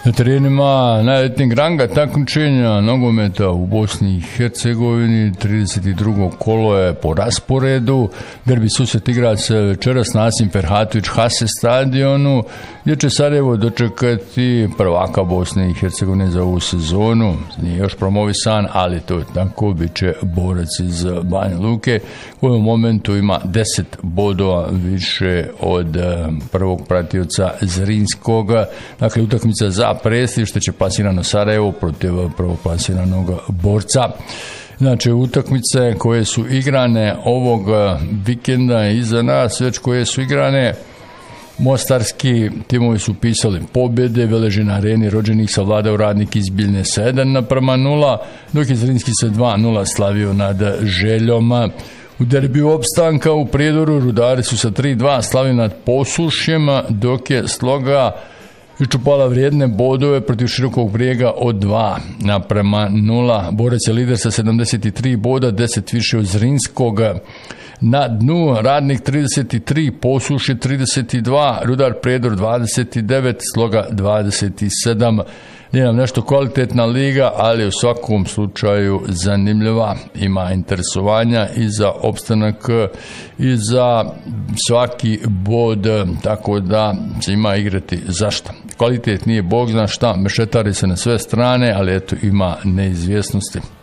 Na terenima najetnih ranga takmičenja nogometa u Bosni i Hercegovini 32. kolo je po rasporedu. Derbi susret igra se večeras na Asim Ferhatović Hase stadionu, gdje će Sarajevo dočekati prvaka Bosne i Hercegovine za ovu sezonu. Nije još promovisan, ali to je tako, bit će borac iz Banja Luke, koji u momentu ima 10 bodova više od prvog pratioca Zrinskog. Dakle, utakmica za prestiž, će plasirano Sarajevo protiv prvoplasiranog borca. Znači, utakmice koje su igrane ovog vikenda iza nas, već koje su igrane, mostarski timovi su pisali pobjede, Veležina na areni Rođenik savladao Radnik iz Biljne sa 1:0, dok je Zrinski sa 2:0 slavio nad Željom. U derbiju opstanka u Prijedoru Rudari su sa 3:2 slavili nad Posušjem, dok je Sloga iščupala vrijedne bodove protiv Širokog Brijega od 2:0. Borac je lider sa 73 boda, 10 više od Zrinskog. Na dnu Radnik 33, Posušje 32, Rudar Prijedor 29, Sloga 27. Nije nam nešto kvalitetna liga, ali u svakom slučaju zanimljiva. Ima interesovanja i za opstanak i za svaki bod, tako da se ima igrati zašto. Kvalitet nije bog zna šta, mešetari se na sve strane, ali eto ima neizvjesnosti.